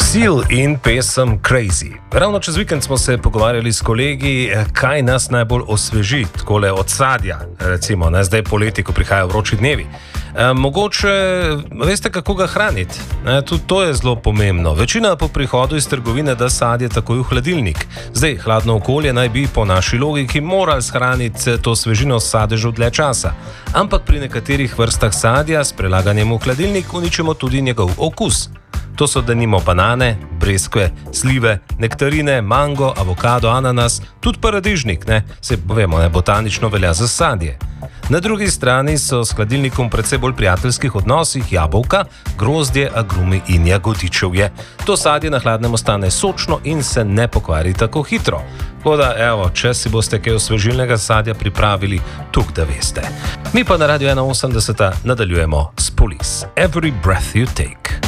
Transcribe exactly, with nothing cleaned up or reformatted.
Seal in pesem Crazy. Ravno čez vikend smo se pogovarjali s kolegi, kaj nas najbolj osveži, takole od sadja, recimo, ne, zdaj poleti, ko prihajajo vroči dnevi. E, mogoče, veste, kako ga hraniti? E, tudi to je zelo pomembno. Večina po prihodu iz trgovine da sadje takoj v hladilnik. Zdaj, hladno okolje naj bi po naši logiki morali shraniti to svežino s sadežev dlje časa. Ampak pri nekaterih vrstah sadja s prelaganjem v hladilnik uničimo tudi njegov okus. To so denimo banane, breskve, slive, nektarine, mango, avokado, ananas, tudi paradižnik, ne, se povemo, ne, botanično velja za sadje. Na drugi strani so s hladilnikom predvsej bolj prijateljskih odnosih jabolka, grozdje, agrumi in jagodičevje. To sadje na hladnem ostane sočno in se ne pokvari tako hitro. Tako da, evo, če si boste kaj osvežilnega sadja pripravili, tuk da veste. Mi pa na Radio ena osemdeset nadaljujemo s Police. Every breath you take.